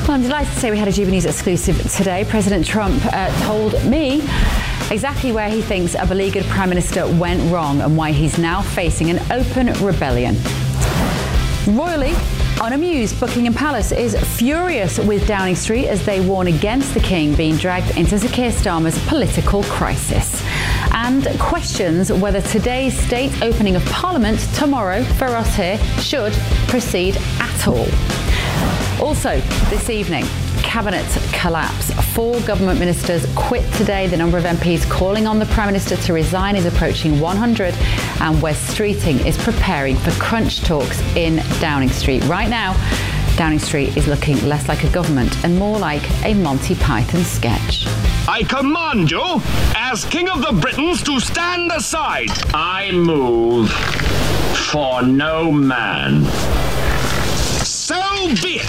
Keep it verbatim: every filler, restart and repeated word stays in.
Well, I'm delighted to say we had a Juba News exclusive today. President Trump uh, told me exactly where he thinks a beleaguered Prime Minister went wrong and why he's now facing an open rebellion. Royally unamused, Buckingham Palace is furious with Downing Street as they warn against the King being dragged into Sir Keir Starmer's political crisis, and questions whether today's state opening of Parliament tomorrow for us here should proceed at all. Also, this evening, cabinet collapse. Four government ministers quit today. The number of M Ps calling on the Prime Minister to resign is approaching one hundred, and Wes Streeting is preparing for crunch talks in Downing Street. Right now, Downing Street is looking less like a government and more like a Monty Python sketch. I command you, as King of the Britons, to stand aside. I move for no man. So be it.